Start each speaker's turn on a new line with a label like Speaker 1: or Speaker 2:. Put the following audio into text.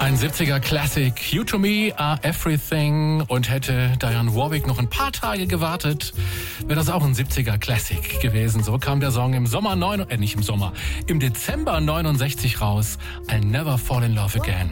Speaker 1: Ein 70er Classic, You to Me Are Everything. Und hätte Dionne Warwick noch ein paar Tage gewartet, wäre das auch ein 70er Classic gewesen. So kam der Song im Dezember 69 raus. I'll Never Fall in Love Again.